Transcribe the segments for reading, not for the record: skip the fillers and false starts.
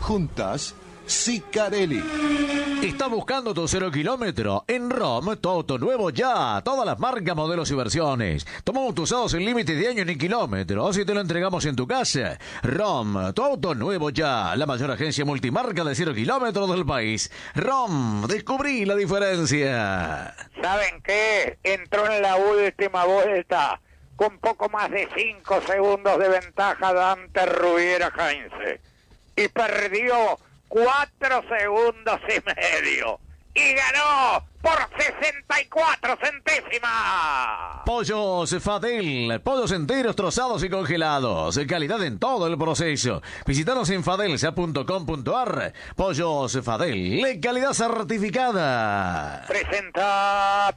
juntas, Sicarelli. ¿Estás buscando tu 0 kilómetro? En ROM, tu auto nuevo ya. Todas las marcas, modelos y versiones. Tomamos tus usados sin límite de año ni kilómetros y te lo entregamos en tu casa. ROM, tu auto nuevo ya. La mayor agencia multimarca de 0 kilómetros del país. ROM, descubrí la diferencia. ¿Saben qué? Entró en la última vuelta con poco más de 5 segundos de ventaja Dante Rubiera Heinze. Y perdió 4 segundos y medio. Y ganó por 64 centésimas. Pollos Fadel, pollos enteros, trozados y congelados. Calidad en todo el proceso. Visítanos en fadelsa.com.ar. Pollos Fadel, calidad certificada. Presenta.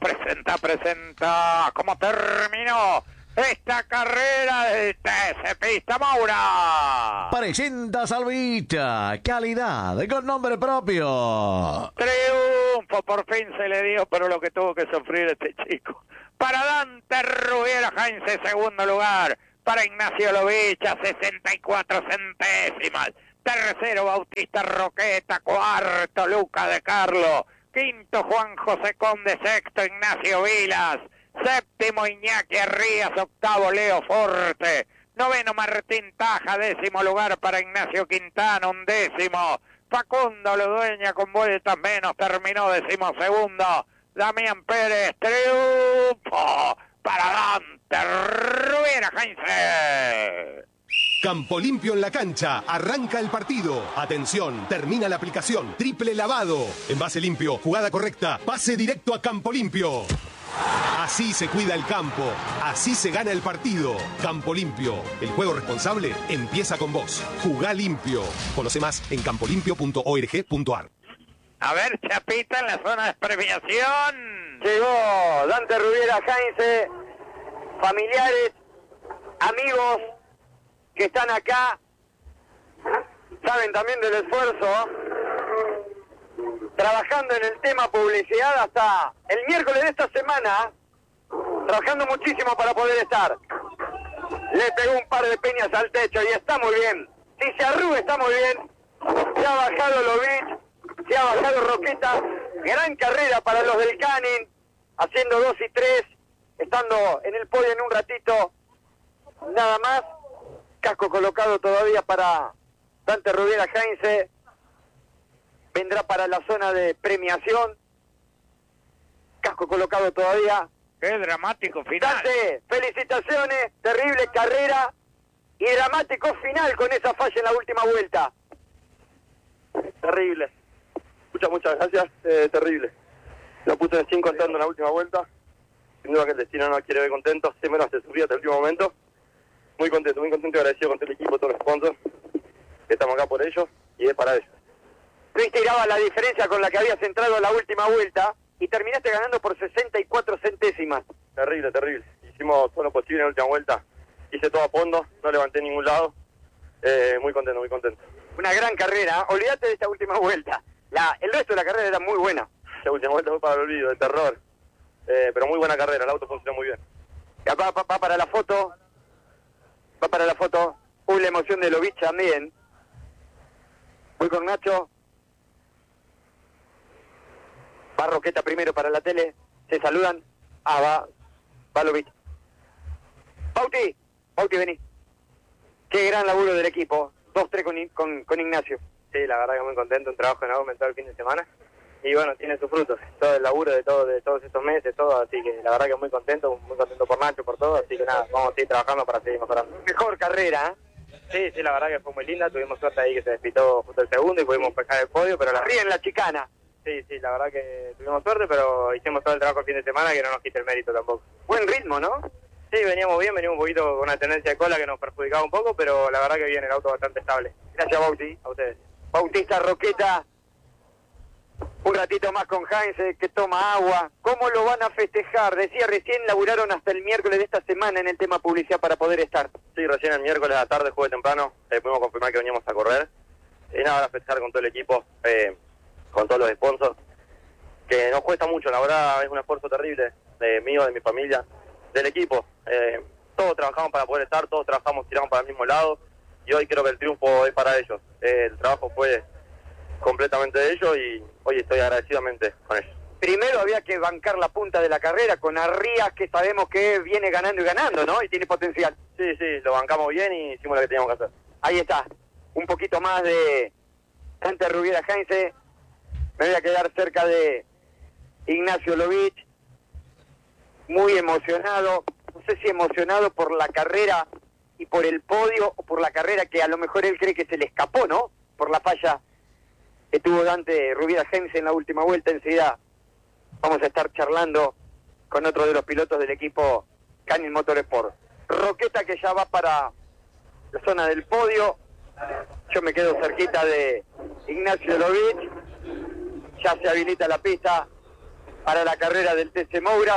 ¿Cómo terminó esta carrera del TC Pista Maura? Presenta Salvita, calidad con nombre propio. Triunfo, por fin se le dio, pero lo que tuvo que sufrir este chico. Para Dante Rubiera Heinze, segundo lugar. Para Ignacio Lovicha, 64 centésimas. Tercero, Bautista Roqueta. Cuarto, Luca de Carlo. Quinto, Juan José Conde. Sexto, Ignacio Vilas. Séptimo, Iñaki Arrías. Octavo, Leo Forte. Noveno, Martín Taja. Décimo lugar para Ignacio Quintana. Undécimo, Facundo Ludueña con vueltas menos. Terminó decimosegundo. Damián Pérez. Triunfo para Dante Rubiera Heinze. Campo Limpio en la cancha, arranca el partido. Atención, termina la aplicación. Triple lavado. Envase limpio, jugada correcta, pase directo a Campo Limpio. Así se cuida el campo, así se gana el partido. Campo Limpio, el juego responsable empieza con vos. Jugá limpio. Conoce más en campolimpio.org.ar. A ver, Chapita, en la zona de premiación. Llegó Dante Rubiera Heinze, familiares, amigos que están acá, saben también del esfuerzo, trabajando en el tema publicidad hasta el miércoles de esta semana, trabajando muchísimo para poder estar. Le pegó un par de peñas al techo y está muy bien. Si se arruga está muy bien. Se ha bajado Lovich, se ha bajado Roqueta. Gran carrera para los del Canin, haciendo 2 y 3, estando en el podio en un ratito, nada más. Casco colocado todavía para Dante Rubiera Heinze. Vendrá para la zona de premiación. Casco colocado todavía. Qué dramático final. Dante, felicitaciones, terrible carrera y dramático final con esa falla en la última vuelta. Terrible. Muchas gracias. Terrible. Lo puse en 5 entrando en la última vuelta. Sin duda que el destino no quiere ver contento. Se me lo hace sufrir hasta el último momento. Muy contento y agradecido con todo el equipo, todos los sponsors. Estamos acá por ellos y es para ellos. Viste, Iraba, la diferencia con la que habías entrado a la última vuelta y terminaste ganando por 64 centésimas. Terrible. Hicimos todo lo posible en la última vuelta. Hice todo a fondo, no levanté en ningún lado. Muy contento. Una gran carrera, ¿eh? Olvídate de esta última vuelta. El resto de la carrera era muy buena. La última vuelta fue para el olvido, de terror. Pero muy buena carrera, el auto funcionó muy bien. Va para la foto. Va para la foto. La emoción de Lovich también. Voy con Nacho. Va Roqueta primero para la tele. Se saludan. Va Lovich. Bauti, vení. Qué gran laburo del equipo. 2-3 con Ignacio. Sí, la verdad que muy contento. Un trabajo enorme todo el fin de semana. Y bueno, tiene sus frutos. Todo el laburo de todos estos meses, todo. Así que la verdad que muy contento por Nacho, por todo. Así que nada, vamos a seguir trabajando para seguir mejorando. Mejor carrera, ¿eh? Sí, la verdad que fue muy linda. Tuvimos suerte ahí que se despitó justo el segundo y pudimos pescar el podio. Pero Arriba en la chicana. Sí, la verdad que tuvimos suerte, pero hicimos todo el trabajo el fin de semana que no nos quita el mérito tampoco. Buen ritmo, ¿no? Sí, veníamos un poquito con una tendencia de cola que nos perjudicaba un poco, pero la verdad que bien, el auto bastante estable. Gracias, Bauti. A ustedes. Bautista Roqueta, un ratito más con Heinze, que toma agua. ¿Cómo lo van a festejar? Decía recién, laburaron hasta el miércoles de esta semana en el tema publicidad para poder estar. Sí, recién el miércoles a la tarde, jueves temprano, pudimos confirmar que veníamos a correr. Y nada, ahora festejar con todo el equipo, con todos los sponsors, que nos cuesta mucho, la verdad es un esfuerzo terrible, mío, de mi familia, del equipo. Todos trabajamos para poder estar, todos trabajamos, tiramos para el mismo lado. hoy creo que el triunfo es para ellos. El trabajo fue completamente de ellos y hoy estoy agradecidamente con ellos. Primero había que bancar la punta de la carrera con Arrías, que sabemos que viene ganando y ganando, ¿no? Y tiene potencial. Sí, lo bancamos bien y hicimos lo que teníamos que hacer. Ahí está, un poquito más de Dante Rubiera Heinze. Me voy a quedar cerca de Ignacio Lovich, muy emocionado, no sé si emocionado por la carrera y por el podio, o por la carrera que a lo mejor él cree que se le escapó, ¿no? Por la falla que tuvo Dante Rubiera Heinze en la última vuelta. Enseguida vamos a estar charlando con otro de los pilotos del equipo Canyon Motorsport. Roqueta que ya va para la zona del podio. Yo me quedo cerquita de Ignacio Lovich. Ya se habilita la pista para la carrera del TC Mouras.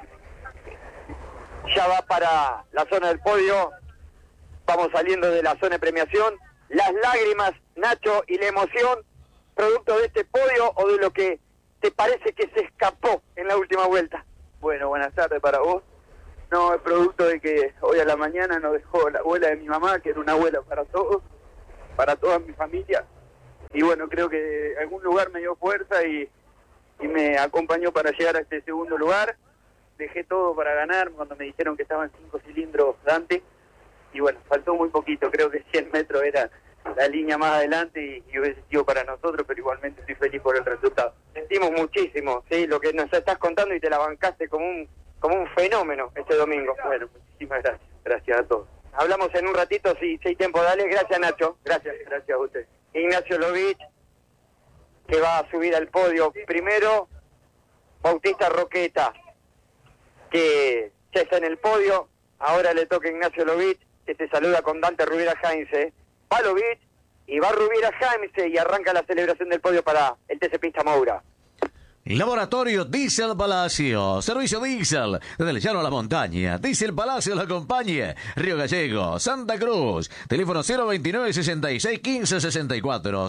Ya va para la zona del podio. Vamos saliendo de la zona de premiación. Las lágrimas, Nacho, y la emoción, producto de este podio o de lo que te parece que se escapó en la última vuelta. Bueno, buenas tardes para vos. No, es producto de que hoy a la mañana nos dejó la abuela de mi mamá, que era una abuela para todos, para toda mi familia. Y bueno, creo que algún lugar me dio fuerza y me acompañó para llegar a este segundo lugar. Dejé todo para ganar cuando me dijeron que estaban 5 cilindros Dante. Y bueno, faltó muy poquito, creo que 100 metros era la línea más adelante y hubiese sido para nosotros, pero igualmente estoy feliz por el resultado. Sentimos muchísimo, sí, lo que nos estás contando, y te la bancaste como un fenómeno este domingo. Bueno, muchísimas gracias. Gracias a todos. Hablamos en un ratito, si hay tiempo, dale. Gracias, Nacho. Gracias a usted. Ignacio Lovich, que va a subir al podio. Primero, Bautista Roqueta, que ya está en el podio. Ahora le toca a Ignacio Lovich, que se saluda con Dante Rubiera Heinze. Va Lovich y va Rubiera Heinze, y arranca la celebración del podio para el TC Pista Moura. Laboratorio Diesel Palacio, servicio diésel desde el llano a la montaña. Diesel Palacio la acompaña. Río Gallego, Santa Cruz. Teléfono 029 66 15 64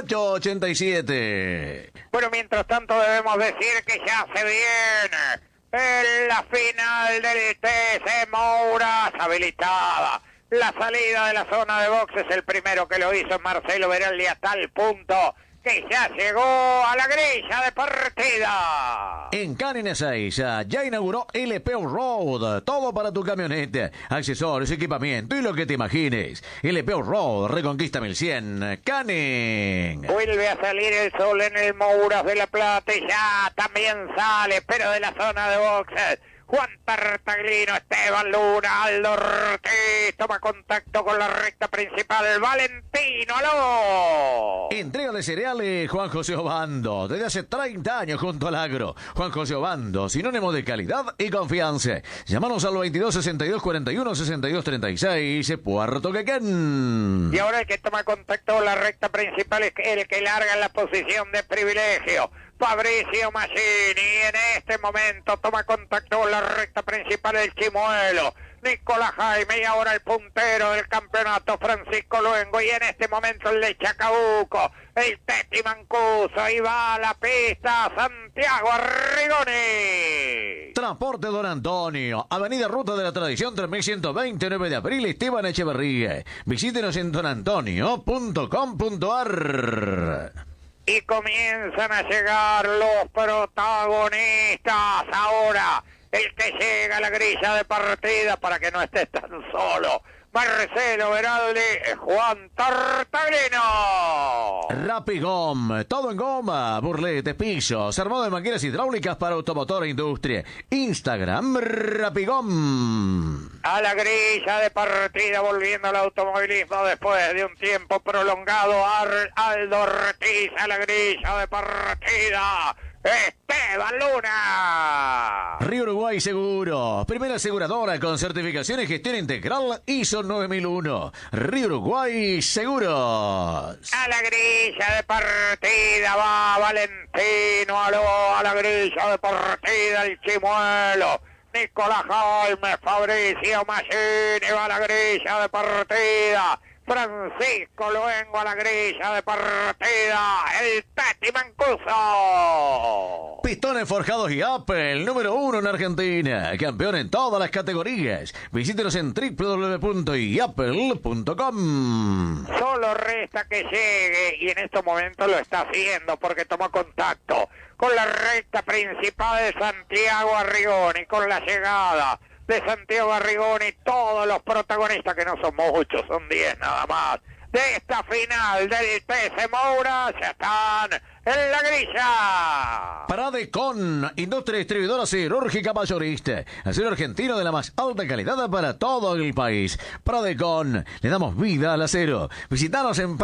0887. Bueno, mientras tanto debemos decir que ya se viene en la final del TC Mouras habilitada. La salida de la zona de boxes, el primero que lo hizo Marcelo Veraldi, a tal punto que ya llegó a la grilla de partida. En Canyon Ezeiza ya inauguró LP Road, todo para tu camioneta, accesorios, equipamiento y lo que te imagines. LP Road, Reconquista 1100, Canyon. Vuelve a salir el sol en el Mouras de La Plata y ya también sale, pero de la zona de boxes, Juan Tartaglino, Esteban Luna, Aldo Ortiz, toma contacto con la recta principal, Valentino Aló. Entrega de cereales Juan José Obando, desde hace 30 años junto al agro. Juan José Obando, sinónimo de calidad y confianza. Llámanos al 22 62 41 62 36, Puerto Quequén. Y ahora el que toma contacto con la recta principal es el que larga en la posición de privilegio, Fabricio Massini. En este momento toma contacto con la recta principal el Chimuelo, Nicolás Jaime, y ahora el puntero del campeonato, Francisco Luengo, y en este momento el de Chacabuco, el Teti Mancuso, y va a la pista Santiago Arrigoni. Transporte Don Antonio, Avenida Ruta de la Tradición 3129 de abril, Esteban Echeverría. Visítenos en donantonio.com.ar. Y comienzan a llegar los protagonistas. Ahora, el que llega a la grilla de partida, para que no estés tan solo, Marcelo Veraldi, Juan Tartaglino. Rapigom, todo en goma, burletes, pisos, armado de máquinas hidráulicas para automotor e industria. Instagram, Rapigom. A la grilla de partida, volviendo al automovilismo después de un tiempo prolongado, Aldo Ortiz a la grilla de partida. Esteban Luna. Río Uruguay Seguro, primera aseguradora con certificación y gestión integral ISO 9001. Río Uruguay Seguros. A la grilla de partida va Valentino Aló, a la grilla de partida el Chimuelo, Nicolás Jaime, Fabricio Massini va a la grilla de partida, Francisco Luengo a la grilla de partida, el Tati Mancuso. Pistones forjados y Apple, número 1 en Argentina, campeón en todas las categorías. Visítenos en www.yapple.com. Solo resta que llegue, y en estos momentos lo está haciendo porque tomó contacto con la recta principal de Santiago Arrigoni, con la llegada de Santiago Arrigoni, todos los protagonistas, que no son muchos, son 10 nada más, de esta final del TC Moura, ya están en la grilla. Pradecon, industria distribuidora cirúrgica mayorista, acero argentino de la más alta calidad para todo el país. Pradecon, le damos vida al acero. Visítanos en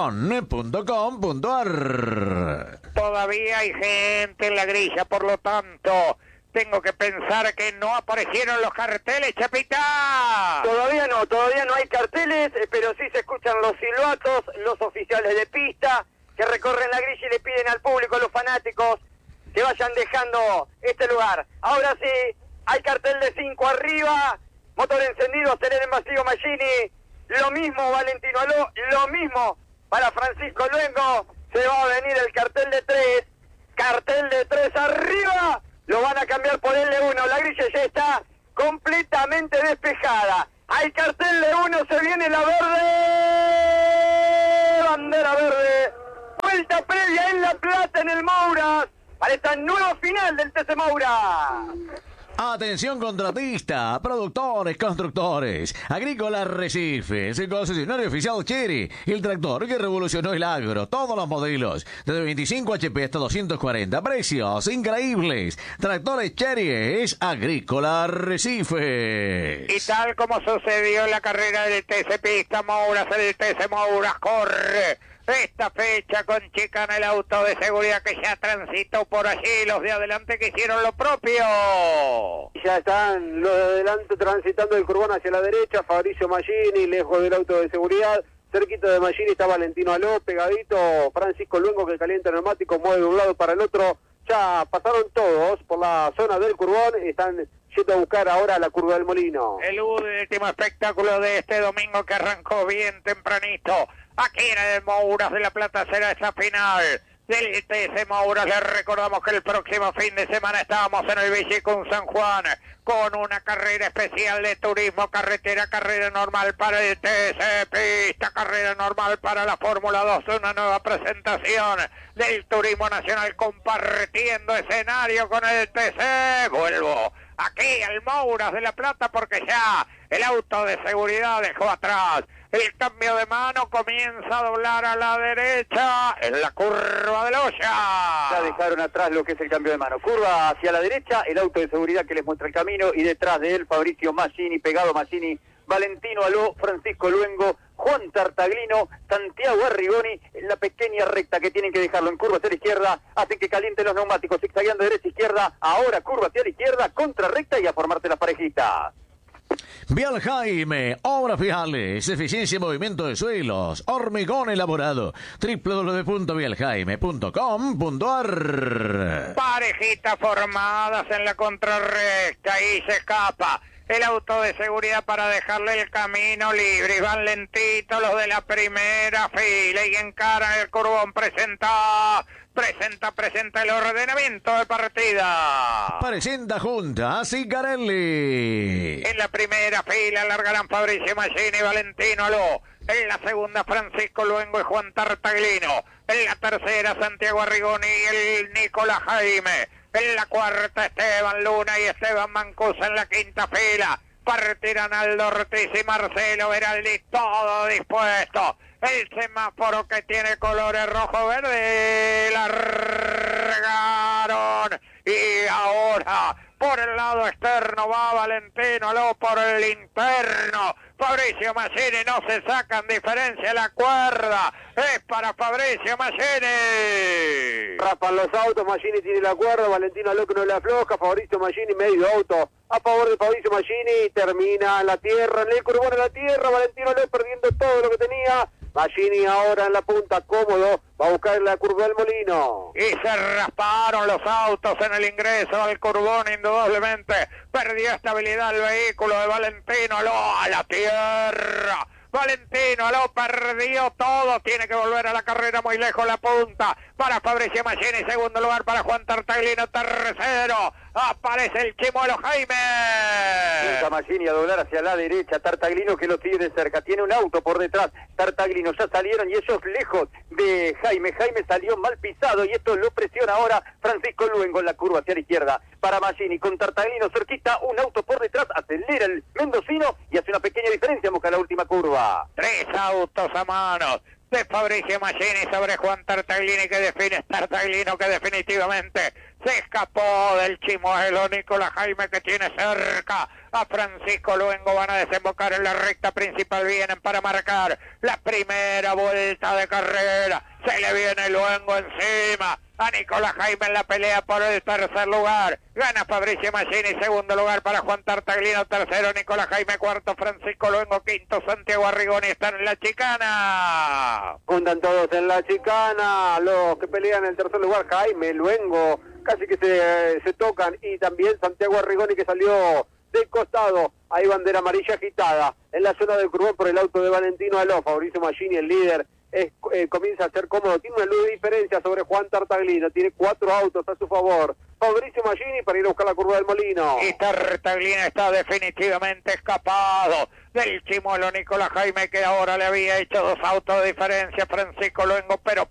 pradecon.com.ar. Todavía hay gente en la grilla, por lo tanto tengo que pensar que no aparecieron los carteles, Chapita. Todavía no hay carteles, pero sí se escuchan los silbatos, los oficiales de pista que recorren la grilla y le piden al público, a los fanáticos, que vayan dejando este lugar. Ahora sí, hay cartel de 5 arriba, motor encendido, acelera en vacío Machini, lo mismo Valentino Aló, lo mismo para Francisco Luengo, se va a venir el cartel de 3 arriba, lo van a cambiar por el de 1, la grilla ya está completamente despejada. Hay cartel de 1, se viene la verde, bandera verde, vuelta previa en La Plata, en el Moura, para esta nueva final del TC Moura. Atención contratista, productores, constructores, Agrícola Arrecifes, el concesionario oficial Chery, el tractor que revolucionó el agro, todos los modelos, desde 25 HP hasta 240, precios increíbles. Tractores Chery es Agrícola Arrecifes. Y tal como sucedió en la carrera del TC Pista Mouras, el TC Mouras corre esta fecha con chicana el auto de seguridad que ya transitó por allí, los de adelante que hicieron lo propio. Ya están los de adelante transitando el curbón hacia la derecha, Fabricio Machini, lejos del auto de seguridad, cerquita de Machini está Valentino Aló, pegadito Francisco Luengo que calienta el neumático, mueve de un lado para el otro, ya pasaron todos por la zona del curbón, están yendo a buscar ahora la curva del Molino. El último espectáculo de este domingo que arrancó bien tempranito. Aquí en el Mouras de La Plata será esa final del TC Mouras. Les recordamos que el próximo fin de semana estábamos en el Villicún San Juan con una carrera especial de turismo carretera, carrera normal para el TC Pista, carrera normal para la Fórmula 2, una nueva presentación del turismo nacional compartiendo escenario con el TC. Vuelvo aquí al Mouras de La Plata porque ya el auto de seguridad dejó atrás. El cambio de mano comienza a doblar a la derecha en la curva de Loya. Ya dejaron atrás lo que es el cambio de mano. Curva hacia la derecha, el auto de seguridad que les muestra el camino y detrás de él Fabricio Machini, pegado Machini, Valentino Aló, Francisco Luengo, Juan Tartaglino, Santiago Arrigoni, en la pequeña recta que tienen que dejarlo en curva hacia la izquierda, hacen que calienten los neumáticos, zigzagueando de derecha a izquierda, ahora curva hacia la izquierda, contra recta y a formarse las parejitas. Vial Jaime, obras viales, eficiencia y movimiento de suelos, hormigón elaborado, www.vialjaime.com.ar. Parejitas formadas en la contrarrecta y se escapa el auto de seguridad para dejarle el camino libre. Y van lentitos los de la primera fila y encaran el curbón. Presenta el ordenamiento de partida. Presenta junta a Sicarelli. En la primera fila largarán Fabricio Machini y Valentino Aló. En la segunda Francisco Luengo y Juan Tartaglino. En la tercera Santiago Arrigoni y el Nicolás Jaime. En la cuarta Esteban Luna y Esteban Mancuso. En la quinta fila partirán Aldo Ortiz y Marcelo Veraldi, todo dispuesto. El semáforo que tiene colores rojo-verde, largaron y ahora por el lado externo va Valentino Aló, por el interno Fabricio Machini, no se sacan diferencia, la cuerda es para Fabricio Machini. Rapan los autos, Machini tiene la cuerda, Valentino Aló que no le afloja, Fabricio Machini medio auto a favor de Fabricio Machini, termina en la tierra, en el curbón en la tierra, Valentino Aló perdiendo todo lo que tenía. Machini ahora en la punta, cómodo, va a buscar la curva del Molino. Y se rasparon los autos en el ingreso al curbón, indudablemente. Perdió estabilidad el vehículo de Valentino Aló, a la tierra. Valentino lo perdió todo, tiene que volver a la carrera muy lejos la punta para Fabricio Machini, segundo lugar para Juan Tartaglino, tercero aparece el Chimuelo Jaime. Machini a doblar hacia la derecha, Tartaglino que lo sigue de cerca, tiene un auto por detrás, Tartaglino ya salieron y ellos lejos de Jaime salió mal pisado y esto lo presiona ahora Francisco Luengo en la curva hacia la izquierda para Machini, con Tartaglino cerquita, un auto por detrás, acelera el mendocino y hace una pequeña diferencia, busca la última curva. 3 autos a mano de Fabricio Machini sobre Juan Tartaglini, Tartaglino que definitivamente se escapó del Chimuelo. Nicolás Jaime que tiene cerca a Francisco Luengo, van a desembocar en la recta principal, vienen para marcar la primera vuelta de carrera, se le viene Luengo encima a Nicolás Jaime en la pelea por el tercer lugar, gana Fabricio Machini, segundo lugar para Juan Tartaglino, tercero Nicolás Jaime, cuarto Francisco Luengo, quinto Santiago Arrigoni, están en la chicana. Juntan todos en la chicana, los que pelean en el tercer lugar, Jaime, Luengo, casi que se tocan, y también Santiago Arrigoni que salió de costado. Hay bandera amarilla agitada en la zona del Curbón por el auto de Valentino Aló. Fabricio Machini, el líder, comienza a ser cómodo, tiene una luz de diferencia sobre Juan Tartaglino, tiene 4 autos a su favor. Fabricio Machini para ir a buscar la curva del Molino. Y Tartaglino está definitivamente escapado del Chimuelo. Nicolás Jaime que ahora le había hecho 2 autos de diferencia Francisco Luengo, pero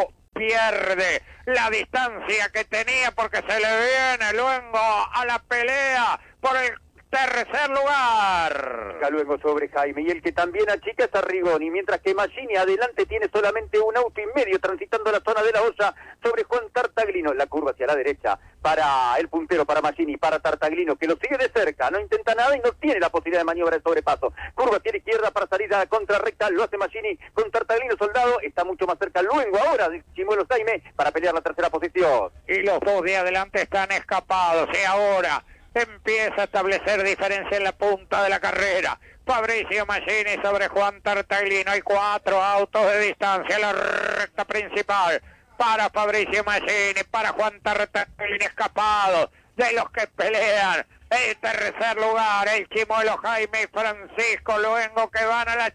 pierde la distancia que tenía porque se le viene Luengo a la pelea por el tercer lugar. Luengo sobre Jaime, y el que también achica es Arrigoni, mientras que Machini adelante tiene solamente un auto y medio transitando la zona de la olla sobre Juan Tartaglino, la curva hacia la derecha para el puntero, para Machini, para Tartaglino que lo sigue de cerca, no intenta nada y no tiene la posibilidad de maniobra de sobrepaso, curva hacia la izquierda para salir a la contrarrecta, lo hace Machini con Tartaglino Soldado, está mucho más cerca Luengo ahora de Chimuelo Jaime para pelear la tercera posición. Y los dos de adelante están escapados y ahora empieza a establecer diferencia en la punta de la carrera. Fabricio Machini sobre Juan Tartaglino. Hay 4 autos de distancia en la recta principal. Para Fabricio Machini, para Juan Tartaglino, escapado de los que pelean el tercer lugar. El Chimuelo Jaime y Francisco Luengo que van a la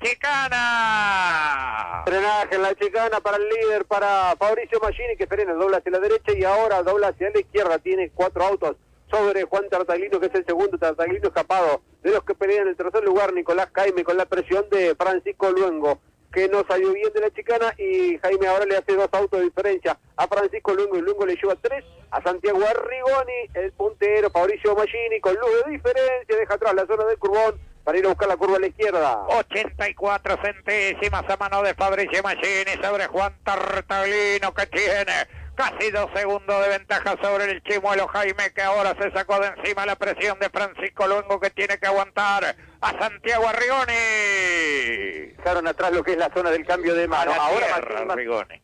chicana. Frenaje en la chicana para el líder, para Fabricio Machini que frena, dobla hacia la derecha y ahora dobla hacia la izquierda. Tiene 4 autos sobre Juan Tartaglino que es el segundo, Tartaglino escapado de los que pelean en el tercer lugar. Nicolás Jaime con la presión de Francisco Luengo que no salió bien de la chicana y Jaime ahora le hace 2 autos de diferencia a Francisco Luengo y Luengo le lleva 3 a Santiago Arrigoni, el puntero Fabricio Machini con luz de diferencia, deja atrás la zona del Curbón para ir a buscar la curva a la izquierda. 84 centésimas a mano de Fabricio Machini sobre Juan Tartaglino que tiene casi 2 segundos de ventaja sobre el Chimuelo Jaime que ahora se sacó de encima la presión de Francisco Luengo que tiene que aguantar a Santiago Arrigoni. Dejaron atrás lo que es la zona del cambio de mano. Ahora Arrigoni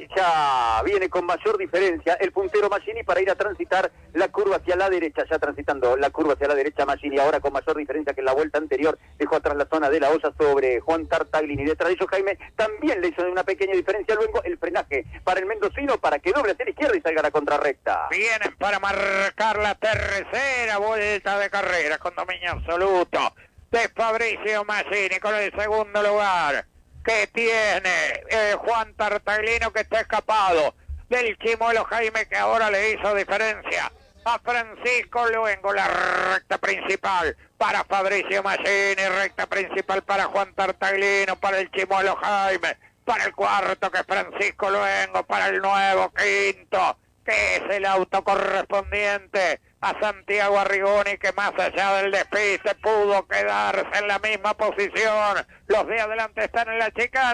ya viene con mayor diferencia el puntero Machini para ir a transitar la curva hacia la derecha, ya transitando la curva hacia la derecha Machini, ahora con mayor diferencia que en la vuelta anterior, dejó atrás la zona de la olla sobre Juan Tartaglini, detrás de ellos Jaime también le hizo una pequeña diferencia luego el frenaje para el mendocino para que doble hacia la izquierda y salga a la contrarrecta. Vienen para marcar la tercera vuelta de carrera con dominio absoluto de Fabricio Machini con el segundo lugar que tiene Juan Tartaglino que está escapado del Chimuelo Jaime que ahora le hizo diferencia a Francisco Luengo. La recta principal para Fabricio Machini, recta principal para Juan Tartaglino, para el Chimuelo Jaime, para el cuarto que es Francisco Luengo, para el nuevo quinto que es el auto correspondiente a Santiago Arrigoni que más allá del despiste pudo quedarse en la misma posición. Los de adelante están en la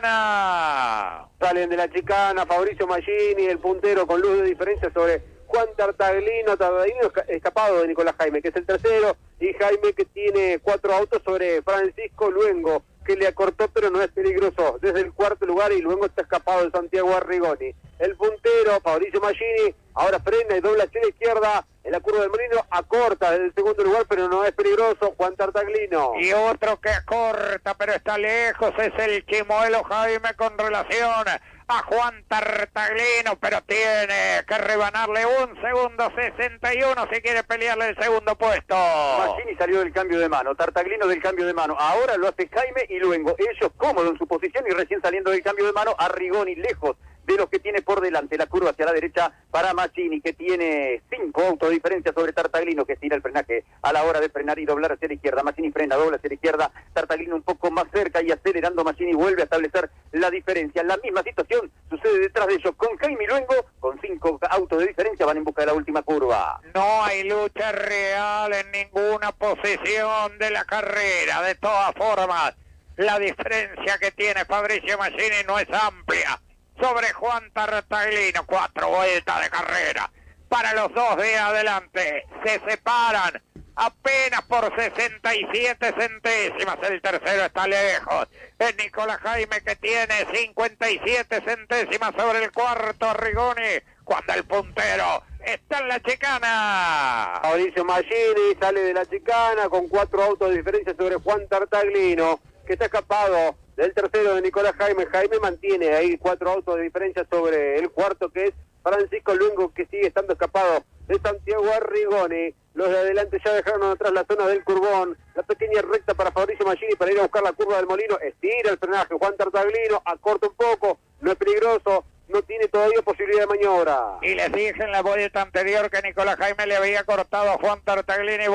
chicana. Salen de la chicana Fabricio Machini, el puntero con luz de diferencia sobre Juan Tartaglino escapado de Nicolás Jaime que es el tercero y Jaime que tiene 4 autos sobre Francisco Luengo que le acortó pero no es peligroso desde el cuarto lugar y Luengo está escapado de Santiago Arrigoni. El puntero Fabricio Machini ahora frena y dobla hacia la izquierda en la curva del Molino, acorta desde el segundo lugar pero no es peligroso Juan Tartaglino. Y otro que acorta pero está lejos es el Chimuelo Jaime con relación a Juan Tartaglino, pero tiene que rebanarle un segundo 61 si quiere pelearle el segundo puesto. Machini salió del cambio de mano, Tartaglino del cambio de mano, ahora lo hace Jaime y Luengo, ellos cómodos en su posición y recién saliendo del cambio de mano, Arrigoni lejos de los que tiene por delante, la curva hacia la derecha para Machini, que tiene 5 autos de diferencia sobre Tartaglino, que tira el frenaje a la hora de frenar y doblar hacia la izquierda. Machini frena, dobla hacia la izquierda, Tartaglino un poco más cerca y acelerando Machini vuelve a establecer la diferencia. La misma situación sucede detrás de ellos con Jaime y Luengo, con 5 autos de diferencia, van en busca de la última curva. No hay lucha real en ninguna posición de la carrera, de todas formas, la diferencia que tiene Fabricio Machini no es amplia sobre Juan Tartaglino. 4 vueltas de carrera para los dos de adelante, se separan apenas por 67 centésimas, el tercero está lejos, es Nicolás Jaime que tiene 57 centésimas sobre el cuarto Arrigoni, cuando el puntero está en la chicana. Mauricio Machini sale de la chicana con 4 autos de diferencia sobre Juan Tartaglino, que está escapado del tercero de Nicolás Jaime. Jaime mantiene ahí 4 autos de diferencia sobre el cuarto, que es Francisco Luengo, que sigue estando escapado de Santiago Arrigoni. Los de adelante ya dejaron atrás la zona del curbón, la pequeña recta para Fabricio Machini para ir a buscar la curva del Molino. Estira el frenaje Juan Tartaglino, acorta un poco, no es peligroso, no tiene todavía posibilidad de maniobra. Y les dije en la vuelta anterior que Nicolás Jaime le había cortado a Juan Tartaglino,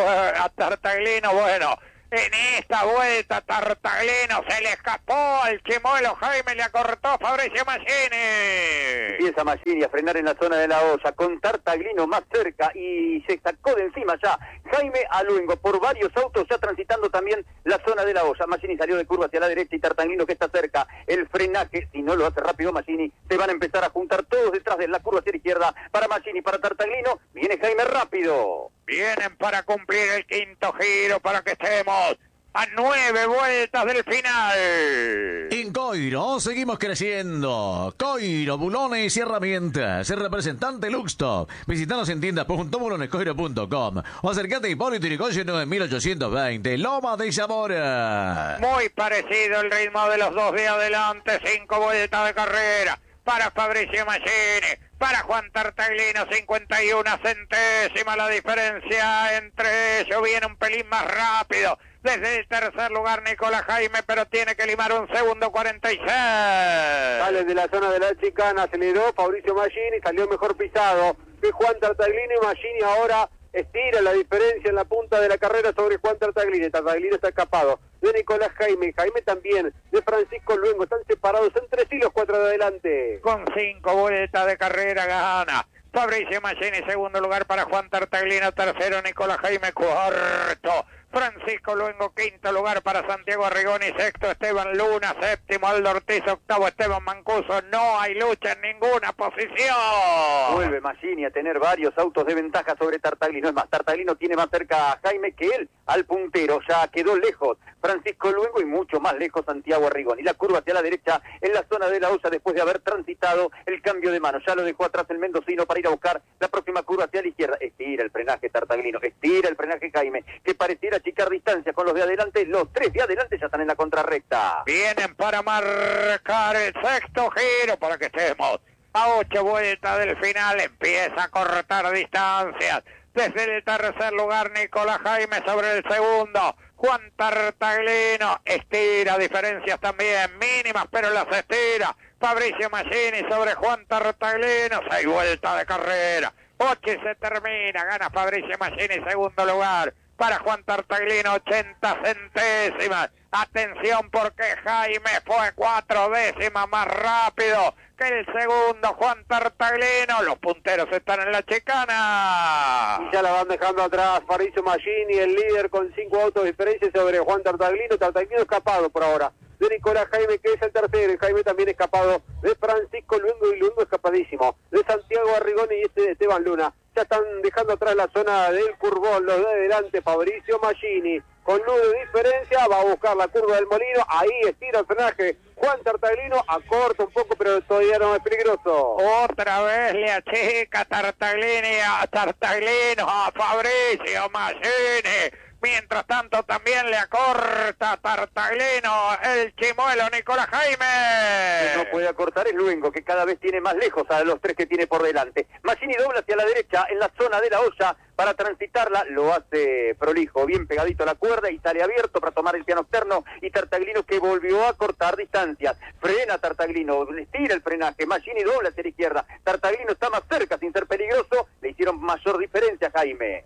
bueno, en esta vuelta Tartaglino se le escapó al chimuelo, Jaime le acortó a Fabricio Machini. Empieza Machini a frenar en la zona de la olla, con Tartaglino más cerca y se sacó de encima ya Jaime a Luengo, por varios autos ya transitando también la zona de la olla. Machini salió de curva hacia la derecha y Tartaglino que está cerca, el frenaje, si no lo hace rápido Machini, se van a empezar a juntar todos detrás de la curva hacia la izquierda, para Machini, para Tartaglino, viene Jaime rápido. Vienen para cumplir el quinto giro, para que estemos a 9 vueltas del final. En Coiro seguimos creciendo. Coiro, bulones y herramientas. El representante Luxtop. Visítanos en tiendas.bulonescoiro.com o acercate a Hipólito Yrigoyen 9820, Loma de Zamora. Muy parecido el ritmo de los dos de adelante. 5 vueltas de carrera para Fabricio Machini, para Juan Tartaglino, 51 centésimas la diferencia entre ellos. Viene un pelín más rápido desde el tercer lugar Nicolás Jaime, pero tiene que limar un segundo 46. Sale de la zona de la chicana, aceleró Fabricio Machini, salió mejor pisado que Juan Tartaglino, y Machini ahora estira la diferencia en la punta de la carrera sobre Juan Tartaglino. Tartaglino está escapado de Nicolás Jaime, Jaime también de Francisco Luengo, están separados entre sí los 4 de adelante. Con 5 vueltas de carrera gana Fabricio Machini, segundo lugar para Juan Tartaglino, tercero Nicolás Jaime, cuarto Francisco Luengo, quinto lugar para Santiago Arrigoni, sexto Esteban Luna, séptimo Aldo Ortiz, octavo Esteban Mancuso. No hay lucha en ninguna posición. Vuelve Machini a tener varios autos de ventaja sobre Tartaglino. Es más, Tartaglino tiene más cerca a Jaime que él al puntero. Ya quedó lejos Francisco Luengo y mucho más lejos Santiago Arrigoni. La curva hacia la derecha en la zona de la olla después de haber transitado el cambio de mano. Ya lo dejó atrás el mendocino para ir a buscar la próxima curva hacia la izquierda. Estira el frenaje Tartaglino, estira el frenaje Jaime, que pareciera achicar distancia con los de adelante. Los 3 de adelante ya están en la contrarrecta. Vienen para marcar el sexto giro, para que estemos a 8 vueltas del final. Empieza a cortar distancias desde el tercer lugar Nicolás Jaime sobre el segundo Juan Tartaglino. Estira diferencias también mínimas, pero las estira Fabricio Machini sobre Juan Tartaglino. 6 vueltas de carrera, 8 y se termina. Gana Fabricio Machini, segundo lugar para Juan Tartaglino, 80 centésimas. Atención, porque Jaime fue 4 décimas más rápido que el segundo Juan Tartaglino. Los punteros están en la chicana. Y ya la van dejando atrás Fabricio Machini, el líder, con 5 autos de diferencia sobre Juan Tartaglino. Tartaglino escapado por ahora de Nicolás Jaime, que es el tercero, y Jaime también escapado de Francisco Luengo, y Luengo escapadísimo de Santiago Arrigoni y de Esteban Luna. Ya están dejando atrás la zona del curbón, los de adelante. Fabricio Machini con 9 de diferencia va a buscar la curva del Molino, ahí estira el frenaje Juan Tartaglino, acorta un poco pero todavía no es peligroso. Otra vez le achica Tartaglino a Fabricio Machini. Mientras tanto también le acorta Tartaglino el chimuelo Nicolás Jaime. No puede acortar es Luengo, que cada vez tiene más lejos a los tres que tiene por delante. Maggini dobla hacia la derecha en la zona de la olla para transitarla, lo hace prolijo, bien pegadito a la cuerda y sale abierto para tomar el piano externo, y Tartaglino que volvió a cortar distancias. Frena Tartaglino, le tira el frenaje, Maggini dobla hacia la izquierda, Tartaglino está más cerca sin ser peligroso, le hicieron mayor diferencia a Jaime.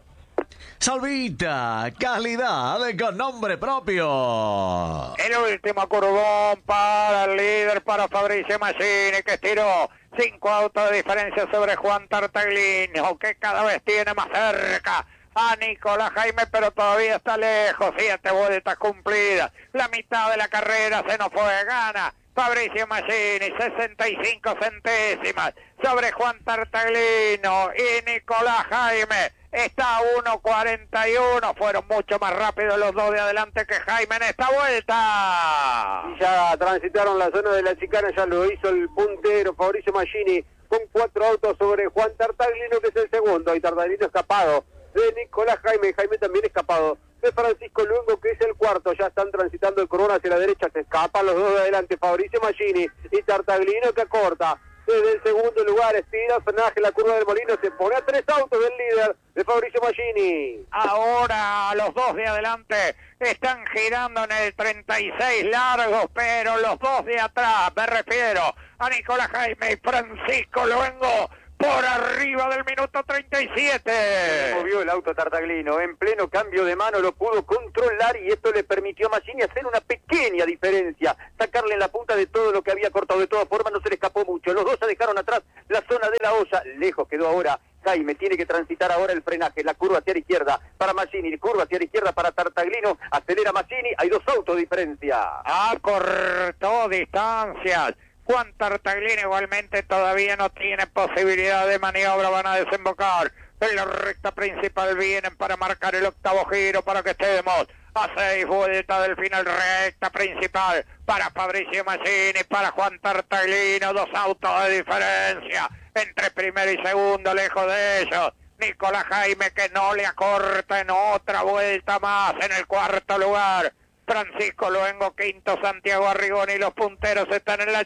Salvita, calidad con nombre propio. El último curvón para el líder, para Fabricio Maggini, que estiró 5 autos de diferencia sobre Juan Tartaglino, que cada vez tiene más cerca a Nicolás Jaime, pero todavía está lejos. 7 vueltas cumplidas, la mitad de la carrera se nos fue. Gana Fabricio Maggini, 65 centésimas sobre Juan Tartaglino, y Nicolás Jaime está a 1.41, fueron mucho más rápidos los dos de adelante que Jaime en esta vuelta. Y ya transitaron la zona de la chicana, ya lo hizo el puntero Fabricio Maggini con 4 autos sobre Juan Tartaglino, que es el segundo, y Tartaglino escapado de Nicolás Jaime, Jaime también escapado de Francisco Luengo, que es el cuarto. Ya están transitando el corona hacia la derecha, se escapan los dos de adelante, Fabricio Maggini y Tartaglino, que acorta desde el segundo lugar, estira, frenaje, la curva del Molino, se pone a 3 autos del líder de Fabricio Maggini. Ahora los dos de adelante están girando en el 36 largos, pero los dos de atrás, me refiero a Nicolás Jaime y Francisco Luengo, por arriba del minuto 37. Movió el auto Tartaglino, en pleno cambio de mano lo pudo controlar, y esto le permitió a Maggini hacer una pequeña diferencia, sacarle en la punta de todo lo que había cortado. De todas formas no se le escapó mucho, los dos se dejaron atrás la zona de la olla, lejos quedó ahora Jaime, tiene que transitar ahora el frenaje, la curva hacia la izquierda para Maggini, curva hacia la izquierda para Tartaglino, acelera Maggini, hay 2 autos de diferencia. Acortó distancias. Juan Tartaglino igualmente todavía no tiene posibilidad de maniobra, van a desembocar en la recta principal, vienen para marcar el octavo giro para que estemos a 6 vueltas del final. Recta principal para Fabricio Maggini, para Juan Tartaglino, 2 autos de diferencia entre primero y segundo, lejos de ellos Nicolás Jaime, que no le acorta en otra vuelta más en el cuarto lugar. Francisco Luengo, quinto, Santiago Arrigoni, los punteros están en la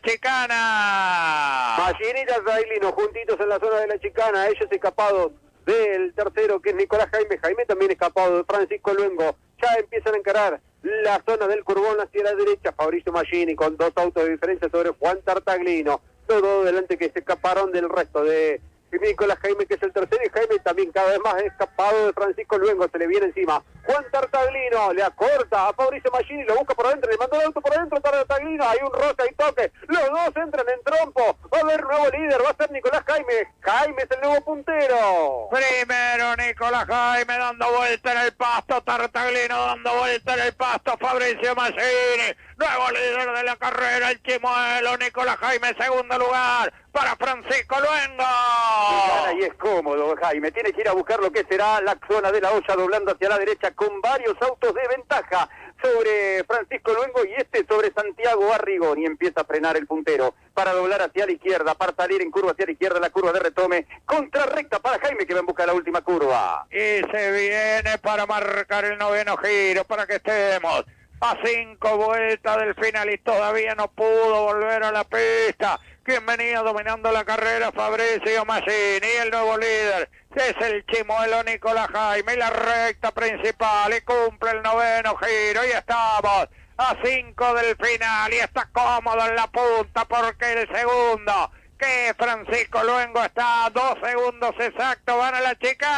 chicana. Maggini y Tartaglino juntitos en la zona de la chicana, ellos escapados del tercero, que es Nicolás Jaime, Jaime también escapado de Francisco Luengo. Ya empiezan a encarar la zona del curvón hacia la derecha, Fabricio Maggini con 2 autos de diferencia sobre Juan Tartaglino, todo delante que se escaparon del resto de Nicolás Jaime, que es el tercero, y Jaime también cada vez más escapado de Francisco Luengo, se le viene encima. Juan Tartaglino le acorta a Fabricio Maggini, lo busca por adentro, le mandó el auto por adentro, Tartaglino, hay un roce, hay toque, los dos entran en trompo, va a haber nuevo líder, va a ser Nicolás Jaime, Jaime es el nuevo puntero. Primero Nicolás Jaime dando vuelta en el pasto, Tartaglino dando vuelta en el pasto, Fabricio Maggini, nuevo líder de la carrera, el chimuelo, Nicolás Jaime, segundo lugar para Francisco Luengo. Y es cómodo Jaime, tiene que ir a buscar lo que será la zona de la olla, doblando hacia la derecha con varios autos de ventaja sobre Francisco Luengo, y este sobre Santiago Arrigoni. Empieza a frenar el puntero para doblar hacia la izquierda, para salir en curva hacia la izquierda, la curva de retome, contrarrecta para Jaime, que va en busca de la última curva. Y se viene para marcar el noveno giro, para que estemos a 5 vueltas del final, y todavía no pudo volver a la pista. Quien venía dominando la carrera, Fabricio Maggini, y el nuevo líder es el chimuelo Nicolás Jaime, y la recta principal, y cumple el noveno giro, y estamos a 5 del final, y está cómodo en la punta, porque el segundo, que es Francisco Luengo, está a 2 segundos exactos, van a la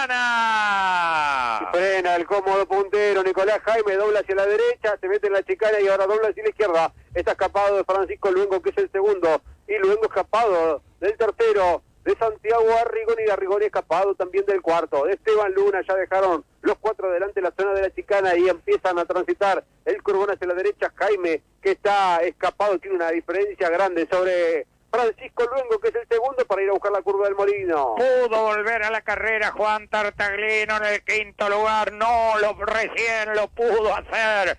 chicana. Frena el cómodo puntero, Nicolás Jaime dobla hacia la derecha, se mete en la chicana y ahora dobla hacia la izquierda. Está escapado de Francisco Luengo, que es el segundo, y Luengo escapado del tercero, de Santiago Arrigoni, y Arrigoni escapado también del cuarto. De Esteban Luna ya dejaron los 4 adelante la zona de la chicana y empiezan a transitar el curvón hacia la derecha. Jaime, que está escapado, tiene una diferencia grande sobre Francisco Luengo, que es el segundo, para ir a buscar la curva del Molino. Pudo volver a la carrera Juan Tartaglino en el quinto lugar, recién lo pudo hacer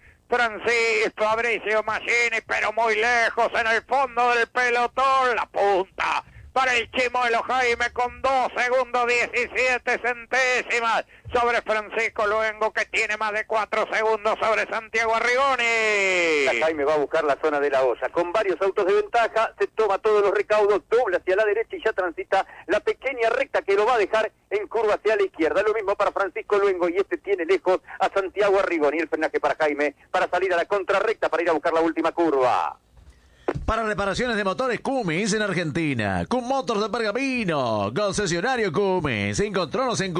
Fabricio Maggini, pero muy lejos en el fondo del pelotón, la punta para el Chimuelo Jaime con 2 segundos 17 centésimas sobre Francisco Luengo, que tiene más de 4 segundos sobre Santiago Arrigoni. Jaime va a buscar la zona de la olla. Con varios autos de ventaja, se toma todos los recaudos, dobla hacia la derecha y ya transita la pequeña recta que lo va a dejar en curva hacia la izquierda. Lo mismo para Francisco Luengo y este tiene lejos a Santiago Arrigoni. El frenaje para Jaime para salir a la contrarrecta para ir a buscar la última curva. Para reparaciones de motores Cummins en Argentina. Cum Motors de Pergamino. Concesionario Cummins. Encontronos en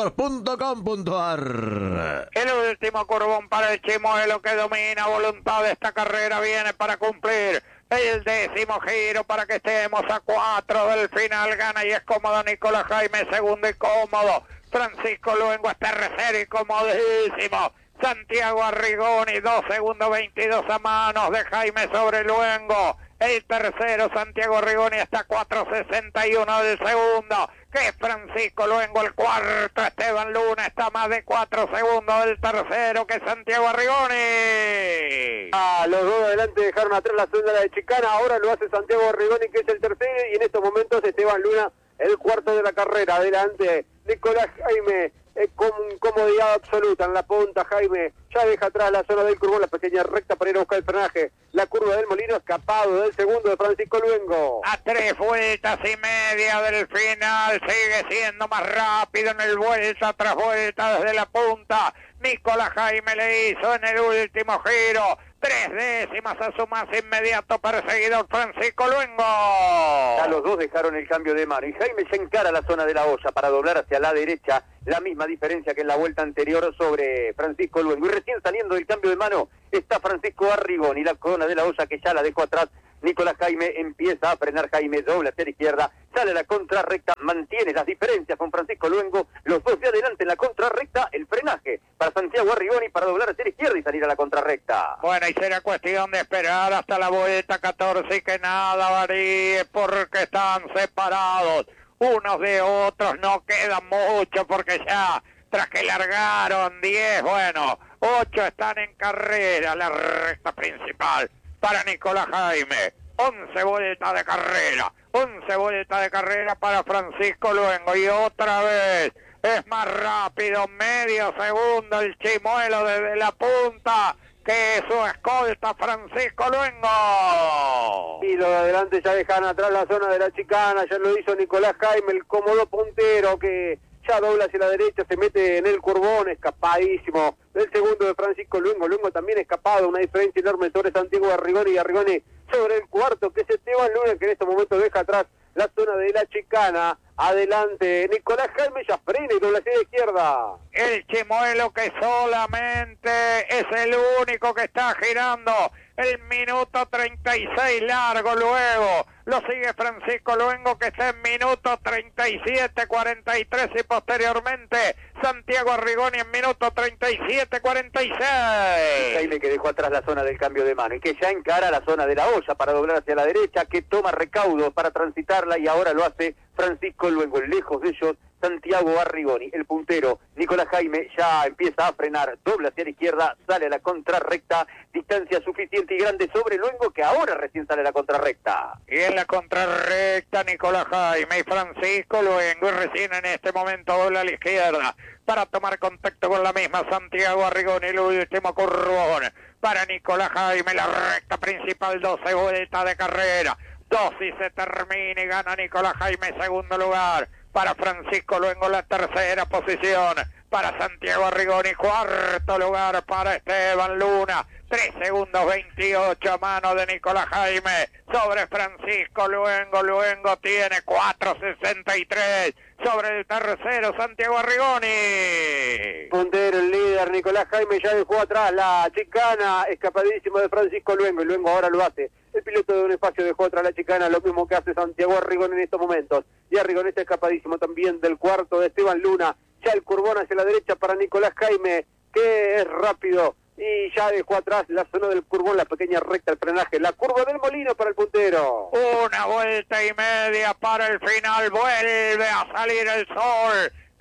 cummotors.com.ar. El último curvón para el Chimuelo, que domina voluntad de esta carrera. Viene para cumplir el 10º giro para que estemos a 4 del final. Gana y es cómodo Nicolás Jaime, segundo y cómodo. Francisco Luengo es tercero y comodísimo. Santiago Arrigoni, 2 segundos 22 a manos de Jaime sobre Luengo. El tercero, Santiago Arrigoni, está 4.61 del segundo, que es Francisco Luengo. El cuarto, Esteban Luna, está más de 4 segundos del tercero, que es Santiago Arrigoni. Los dos adelante dejaron atrás la zona de Chicana, ahora lo hace Santiago Arrigoni, que es el tercero, y en estos momentos Esteban Luna, el cuarto de la carrera. Adelante Nicolás Jaime, con comodidad absoluta en la punta. Jaime ya deja atrás la zona del curvón, la pequeña recta para ir a buscar el frenaje. La curva del Molino, escapado del segundo de Francisco Luengo. A 3 vueltas y media del final, sigue siendo más rápido en el vuelta tras vuelta desde la punta. Nicolás Jaime le hizo en el último giro 3 décimas a su más inmediato perseguidor Francisco Luengo. Ya los dos dejaron el cambio de mano y Jaime se encara a la zona de la olla para doblar hacia la derecha, la misma diferencia que en la vuelta anterior sobre Francisco Luengo. Y recién saliendo del cambio de mano está Francisco Arrigoni, la corona de la olla que ya la dejó atrás. Nicolás Jaime empieza a frenar. Jaime dobla hacia la izquierda, sale a la contrarrecta, mantiene las diferencias con Francisco Luengo, los dos de adelante en la contrarrecta. El frenaje para Santiago Arrigoni para doblar hacia la izquierda y salir a la contrarrecta. Bueno, y será cuestión de esperar hasta la vuelta 14 y que nada varíe, porque están separados unos de otros. No queda mucho porque ya tras que largaron 10, bueno, 8 están en carrera. La recta principal para Nicolás Jaime, 11 vueltas de carrera, 11 vueltas de carrera para Francisco Luengo, y otra vez es más rápido, medio segundo el Chimuelo desde la punta que su escolta Francisco Luengo. Y los de adelante ya dejan atrás la zona de la Chicana, ya lo hizo Nicolás Jaime, el cómodo puntero que ya dobla hacia la derecha, se mete en el curvón, escapadísimo del segundo de Francisco Luengo. Luengo también escapado, una diferencia enorme sobre Santiago Arrigoni, y Arrigoni sobre el cuarto, que es Esteban Luna, que en este momento deja atrás la zona de la Chicana. Adelante Nicolás Jaime, ya frena y dobla hacia la izquierda. El Chimuelo, que solamente es el único que está girando el minuto 36 largo. Luego lo sigue Francisco Luengo, que está en minuto 37.43, y posteriormente Santiago Arrigoni en minuto 37.46. Jaime, que dejó atrás la zona del cambio de mano y que ya encara la zona de la olla para doblar hacia la derecha, que toma recaudo para transitarla, y ahora lo hace Francisco Luengo. Lejos de ellos Santiago Arrigoni, el puntero. Nicolás Jaime ya empieza a frenar, dobla hacia la izquierda, sale a la contrarrecta, distancia suficiente y grande sobre Luengo, que ahora recién sale a la contrarrecta. Y en la contrarrecta Nicolás Jaime y Francisco Luengo, y recién en este momento dobla a la izquierda para tomar contacto con la misma Santiago Arrigoni. El último curvón para Nicolás Jaime, la recta principal, 12 vueltas de carrera, 2 y se termina, y gana Nicolás Jaime, segundo lugar para Francisco Luengo, la tercera posición para Santiago Arrigoni, cuarto lugar para Esteban Luna, 3 segundos 28 a mano de Nicolás Jaime sobre Francisco Luengo. Luengo tiene 4.63 sobre el tercero, Santiago Arrigoni. Puntero, el líder Nicolás Jaime, ya dejó atrás la Chicana, escapadísimo de Francisco Luengo, y Luengo ahora lo hace. El piloto de un espacio dejó atrás la Chicana, lo mismo que hace Santiago Arrigoni en estos momentos. Y Arrigoni está escapadísimo también del cuarto de Esteban Luna. Ya el curvón hacia la derecha para Nicolás Jaime, que es rápido, y ya dejó atrás la zona del curvón, la pequeña recta, el frenaje, la curva del Molino para el puntero. Una vuelta y media para el final, vuelve a salir el sol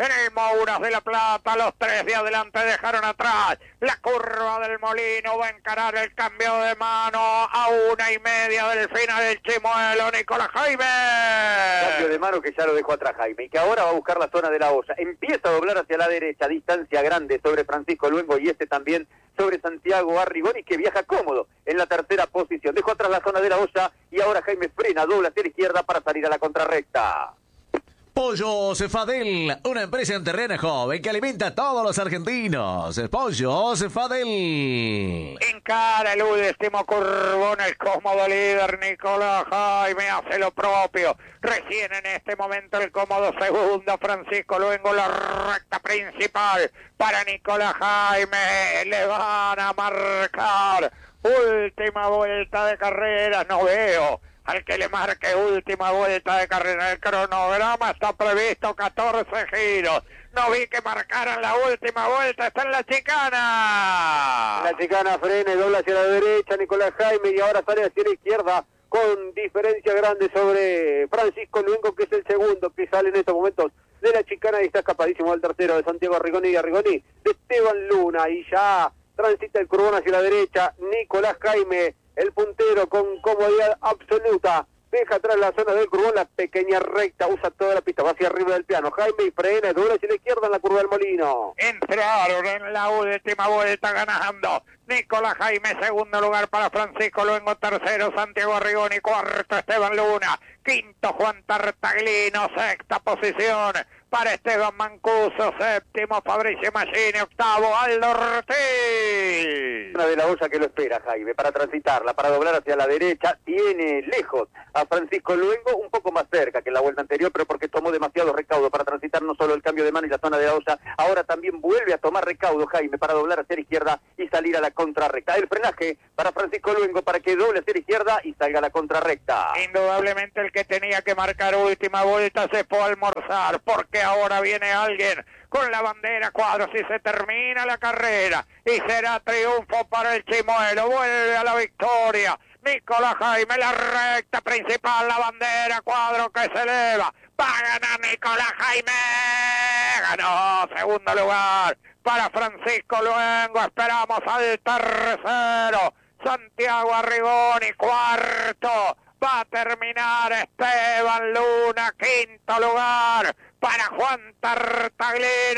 en el Mouras de la Plata. Los tres de adelante dejaron atrás. La curva del Molino va a encarar el cambio de mano a 1:30 del final del Chimuelo. Nicolás Jaime. Cambio de mano que ya lo dejó atrás Jaime y que ahora va a buscar la zona de la olla. Empieza a doblar hacia la derecha, distancia grande sobre Francisco Luengo y también sobre Santiago Arrigoni, que viaja cómodo en la tercera posición. Dejó atrás la zona de la olla y ahora Jaime frena, dobla hacia la izquierda para salir a la contrarrecta. Pollo Cefadel, una empresa en terreno joven que alimenta a todos los argentinos. Pollo Cefadel. Encara el último curvón, el cómodo líder Nicolás Jaime hace lo propio. Recién en este momento el cómodo segundo Francisco Luengo, la recta principal para Nicolás Jaime. Le van a marcar última vuelta de carrera, no veo al que le marque última vuelta de carrera. El cronograma está previsto 14 giros. No vi que marcaran la última vuelta. Está en la chicana. La chicana frena y dobla hacia la derecha Nicolás Jaime y ahora sale hacia la izquierda con diferencia grande sobre Francisco Luengo, que es el segundo que sale en estos momentos de la chicana y está escapadísimo del tercero de Santiago Arrigoni y Arrigoni de Esteban Luna. Y ya transita el curvón hacia la derecha Nicolás Jaime, el puntero con comodidad absoluta. Deja atrás la zona del curvón, la pequeña recta, usa toda la pista, va hacia arriba del piano. Jaime y frena, dobla hacia la izquierda en la curva del Molino. Entraron en la última vuelta ganando Nicolás Jaime, segundo lugar para Francisco Luengo, tercero Santiago Arrigoni, cuarto Esteban Luna, quinto Juan Tartaglino, sexta posición para Esteban Mancuso, séptimo Fabricio Machini, octavo Aldo Ortiz. Una de la olla que lo espera Jaime para transitarla, para doblar hacia la derecha. Tiene lejos a Francisco Luengo, un poco más cerca que en la vuelta anterior, pero porque tomó demasiado recaudo para transitar no solo el cambio de mano y la zona de la olla, ahora también vuelve a tomar recaudo Jaime para doblar hacia la izquierda y salir a la contrarrecta. El frenaje para Francisco Luengo para que doble hacia la izquierda y salga a la contrarrecta. Indudablemente el que tenía que marcar última vuelta se fue a almorzar, porque ahora viene alguien con la bandera cuadros y se termina la carrera y será triunfo para el Chimuelo. Vuelve a la victoria Nicolás Jaime, la recta principal, la bandera cuadro que se eleva. Va a ganar Nicolás Jaime. Ganó, segundo lugar para Francisco Luengo. Esperamos al tercero Santiago Arrigoni, cuarto. Va a terminar Esteban Luna, quinto lugar para Juan Tartaglino.